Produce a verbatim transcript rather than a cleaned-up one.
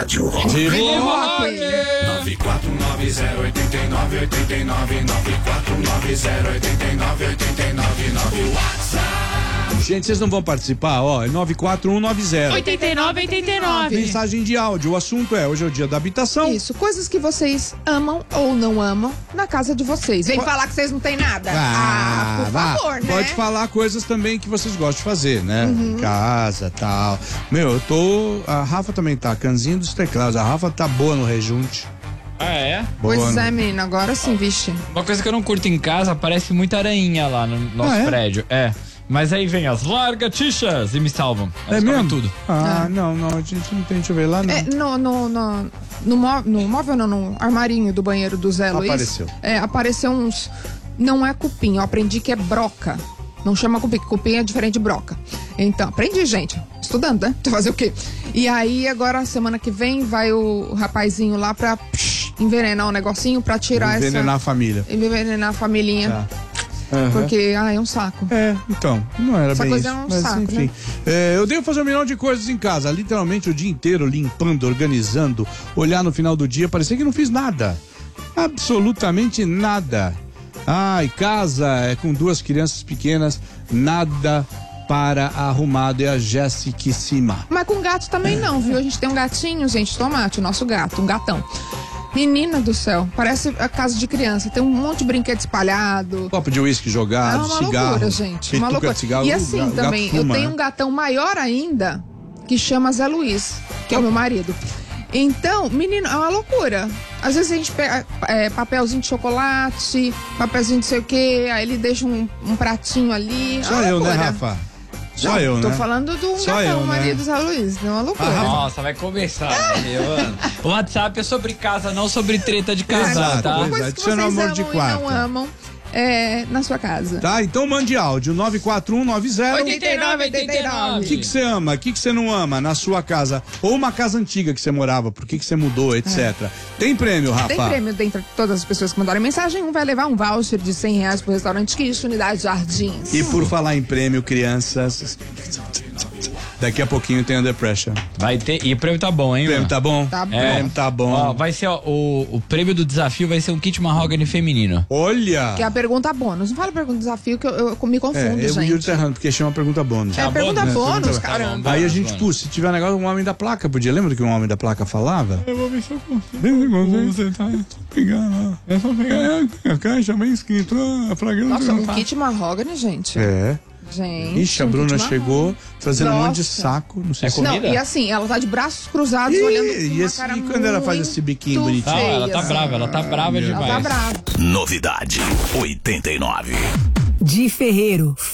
rádio. Viva Rock! nove quatro nove zero oito nove oito nove nove quatro nove zero oito nove oito nove nove WhatsApp. Gente, vocês não vão participar, ó, é nove quatro um nove zero oito nove oito nove. Mensagem de áudio, o assunto é, hoje é o dia da habitação. Isso, coisas que vocês amam ou não amam na casa de vocês. Vem Po- falar que vocês não têm nada. Ah, Ah, por vá. favor, né? Pode falar coisas também que vocês gostam de fazer, né? Uhum. Em casa, tal. Meu, eu tô, a Rafa também tá, canzinho dos teclados, a Rafa tá boa no rejunte. Ah, é? Boa Pois no... é, menina, agora sim, vixe. Uma coisa que eu não curto em casa, aparece muita aranha lá no nosso Ah, é? prédio. É. Mas aí vem as largatichas e me salvam. É Elas comem mesmo? tudo. Ah, Ah. não, não, a gente não tem, deixa eu ver lá, não. É, no, no, no, no, mó- no móvel, não, no armarinho do banheiro do Zé Luiz. Apareceu. É, apareceu uns. Não é cupim, eu aprendi que é broca. Não chama cupim, que cupim é diferente de broca. Então, aprendi, gente. Estudando, né? Fazer o quê? E aí, agora, semana que vem, vai o rapazinho lá pra psh, envenenar o negocinho pra tirar Envenenar a essa. família. Envenenar a família. Tá. Aham. Porque, ah, é um saco. É, então, não era Essa bem coisa isso. é um mas, saco, enfim. né? É, eu devo fazer um milhão de coisas em casa, literalmente o dia inteiro limpando, organizando, olhar no final do dia, parecia que não fiz nada. Absolutamente nada. Ai, casa é com duas crianças pequenas, nada para arrumado, é a Jéssica. Mas com gato também não, viu? A gente tem um gatinho, gente, Tomate, o nosso gato, um gatão. Menina do céu, parece a casa de criança, tem um monte de brinquedo espalhado. Copo de uísque É jogado, uma cigarro. loucura, gente. Uma pituca loucura. de cigarro, E o assim ga- gato também, eu fuma, tenho né? um gatão maior ainda, que chama Zé Luiz, que é o meu marido. Então, menino, é uma loucura. Às vezes a gente pega é, papelzinho de chocolate, papelzinho de sei o quê, aí ele deixa um, um pratinho ali. é Só uma eu, né, loucura. Rafa? Só Não, eu, tô né? falando do Só gatão, eu, o né? marido Zé Luiz. É uma loucura. Nossa, vai começar, mano. O WhatsApp é sobre casa, não sobre treta de casal, Exato, tá? pois Coisas é, que adiciona vocês amor amam de e não quarta. amam é, na sua casa. Tá, então mande áudio, nove quatro um nove zero. oito nove oito nove. O que que você ama? O que que você não ama na sua casa? Ou uma casa antiga que você morava, por que que você mudou, etcétera. Tem prêmio, Rafa? Tem prêmio dentro de todas as pessoas que mandarem mensagem. Um vai levar um voucher de cem reais pro restaurante Quiche, Unidade Jardins. E por falar em prêmio, crianças, daqui a pouquinho tem Under Pressure. Vai ter. E o prêmio tá bom, hein, O prêmio mano? tá bom? Tá bom. O prêmio tá bom. Ó, vai ser, ó, o, o prêmio do desafio vai ser um kit mahogany feminino. Olha! Que é a pergunta bônus. Não fala pergunta desafio que eu, eu me É, confundo, eu e o Yuri gente. tá errando, porque chama pergunta bônus. É a pergunta bônus, né? bônus, Tá bom, caramba. tá Aí a bônus, gente, bônus. pô, se tiver um negócio, um homem da placa podia. Lembra que um homem da placa falava? Eu vou ver se eu consigo. Você tá pegando. É só pegar a caixa bem escrito. A fragrância. Nossa, um kit mahogany, gente. É. Gente. Ixi, a um Bruna kit chegou trazendo um monte de Nossa. saco. Não sei É se... comida? Não, e assim, ela tá de braços cruzados, Ih, olhando com e uma esse- cara e quando ela faz esse biquinho muito bonitinho? Não, ela feia, tá assim. brava, ela tá brava Ela demais. tá brava. Novidade oitenta e nove. De Ferreiro.